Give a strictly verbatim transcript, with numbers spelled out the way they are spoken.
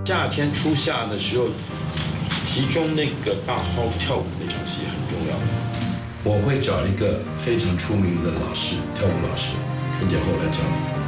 夏天初夏的时候，其中那个大号跳舞那场戏很重要。我会找一个非常出名的老师，跳舞老师，春节后来教你。